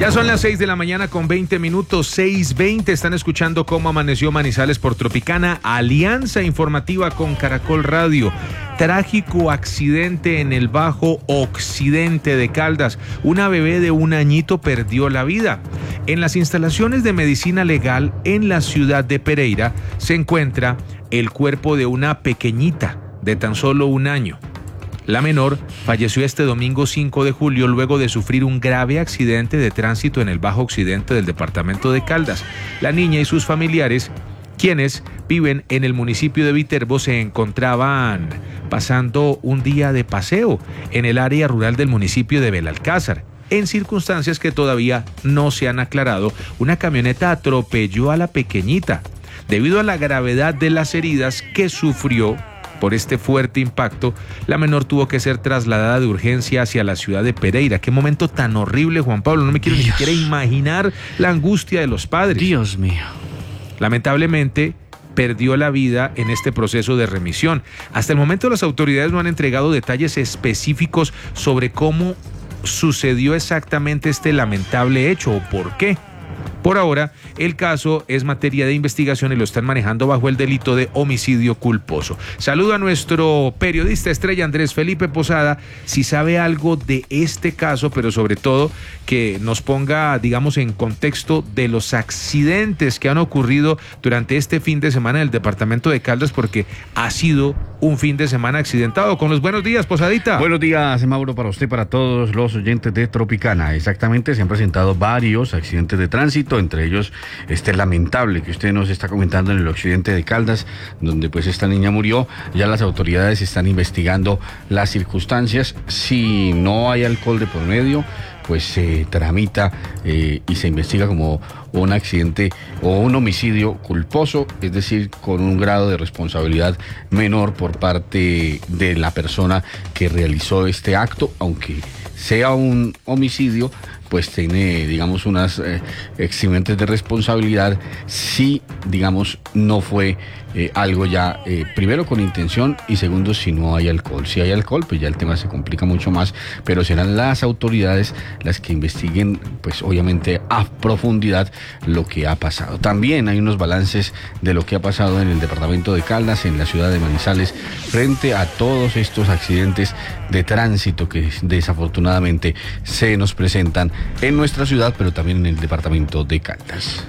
Ya son las 6 de la mañana con 20 minutos, 6:20. Están escuchando cómo amaneció Manizales por Tropicana, alianza informativa con Caracol Radio. Trágico accidente en el Bajo Occidente de Caldas. Una bebé de 1 añito perdió la vida. En las instalaciones de medicina legal en la ciudad de Pereira se encuentra el cuerpo de una pequeñita de tan solo 1 año. La menor falleció este domingo 5 de julio luego de sufrir un grave accidente de tránsito en el Bajo Occidente del departamento de Caldas. La niña y sus familiares, quienes viven en el municipio de Viterbo, se encontraban pasando un día de paseo en el área rural del municipio de Belalcázar. En circunstancias que todavía no se han aclarado, una camioneta atropelló a la pequeñita. Debido a la gravedad de las heridas que sufrió por este fuerte impacto, la menor tuvo que ser trasladada de urgencia hacia la ciudad de Pereira. Qué momento tan horrible, Juan Pablo. No me quiero ni siquiera imaginar la angustia de los padres. Dios mío. Lamentablemente, perdió la vida en este proceso de remisión. Hasta el momento, las autoridades no han entregado detalles específicos sobre cómo sucedió exactamente este lamentable hecho o por qué. Por ahora, el caso es materia de investigación y lo están manejando bajo el delito de homicidio culposo. Saludo a nuestro periodista estrella Andrés Felipe Posada, si sabe algo de este caso, pero sobre todo que nos ponga, digamos, en contexto de los accidentes que han ocurrido durante este fin de semana en el departamento de Caldas, porque ha sido un fin de semana accidentado. Con los buenos días, Posadita. Buenos días, Mauro, para usted, para todos los oyentes de Tropicana. Exactamente, se han presentado varios accidentes de tránsito, entre ellos este lamentable que usted nos está comentando en el occidente de Caldas, donde pues esta niña murió. Ya las autoridades están investigando las circunstancias. Si no hay alcohol de por medio, pues se tramita y se investiga como un accidente o un homicidio culposo, es decir, con un grado de responsabilidad menor por parte de la persona que realizó este acto, aunque sea un homicidio, pues tiene, digamos, unas eximentes de responsabilidad si, digamos, no fue algo ya, primero con intención y segundo si no hay alcohol. Si hay alcohol, pues ya el tema se complica mucho más, pero serán las autoridades las que investiguen, pues obviamente a profundidad lo que ha pasado. También hay unos balances de lo que ha pasado en el departamento de Caldas, en la ciudad de Manizales, frente a todos estos accidentes de tránsito que desafortunadamente se nos presentan en nuestra ciudad, pero también en el departamento de Caldas.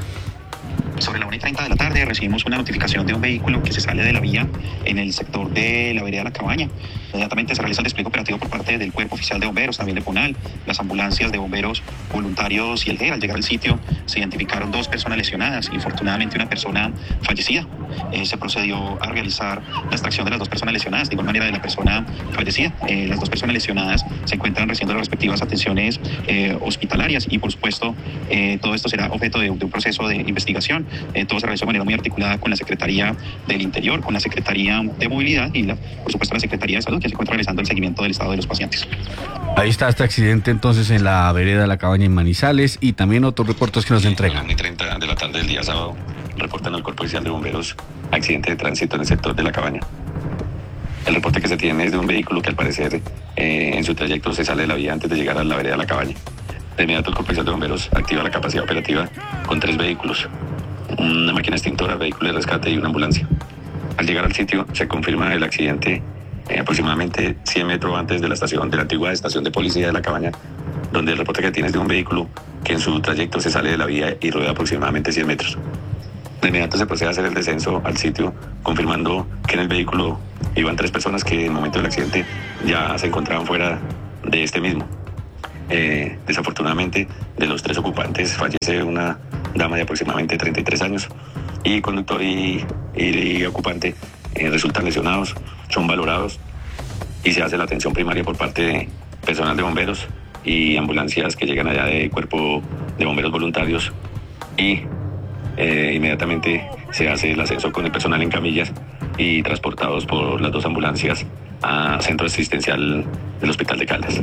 Sobre la 1:30 de la tarde recibimos una notificación de un vehículo que se sale de la vía en el sector de la vereda La Cabaña. Inmediatamente se realiza el despliegue operativo por parte del Cuerpo Oficial de Bomberos, también de PONAL, las ambulancias de bomberos voluntarios y el GER. Al llegar al sitio se identificaron 2 personas lesionadas, infortunadamente una persona fallecida. Se procedió a realizar la extracción de las 2 personas lesionadas, de igual manera de la persona fallecida. Las 2 personas lesionadas se encuentran recibiendo las respectivas atenciones hospitalarias y, por supuesto, todo esto será objeto de un proceso de investigación. Todo se realizó de manera muy articulada con la Secretaría del Interior, con la Secretaría de Movilidad y, por supuesto, la Secretaría de Salud, que se encuentra realizando el seguimiento del estado de los pacientes. Ahí está este accidente entonces en la vereda La Cabaña en Manizales y también otros reportes que nos entregan. A las 1:30 de la tarde del día sábado reportan al Cuerpo Oficial de Bomberos accidente de tránsito en el sector de La Cabaña. El reporte que se tiene es de un vehículo que al parecer en su trayecto se sale de la vía antes de llegar a la vereda La Cabaña. De inmediato el Cuerpo Oficial de Bomberos activa la capacidad operativa con 3 vehículos, una máquina extintora, vehículo de rescate y una ambulancia. Al llegar al sitio se confirma el accidente aproximadamente 100 metros antes de la estación, de la antigua estación de policía de La Cabaña, donde el reporte que tiene es de un vehículo que en su trayecto se sale de la vía y rueda aproximadamente 100 metros. De inmediato se procede a hacer el descenso al sitio, confirmando que en el vehículo iban 3 personas que en el momento del accidente ya se encontraban fuera de este mismo. Desafortunadamente, de los 3 ocupantes fallece una dama de aproximadamente 33 años y conductor y ocupante resultan lesionados, son valorados y se hace la atención primaria por parte de personal de bomberos y ambulancias que llegan allá de Cuerpo de Bomberos Voluntarios y inmediatamente se hace el ascenso con el personal en camillas y transportados por las 2 ambulancias a centro asistencial del Hospital de Caldas.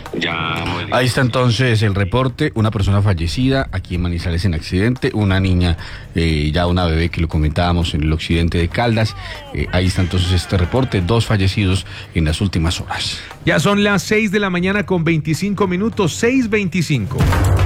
Ahí está entonces el reporte, una persona fallecida aquí en Manizales en accidente, una niña, ya una bebé que lo comentábamos en el occidente de Caldas. Ahí está entonces este reporte, 2 fallecidos en las últimas horas. Ya son las 6 de la mañana con 25 minutos, 6:25.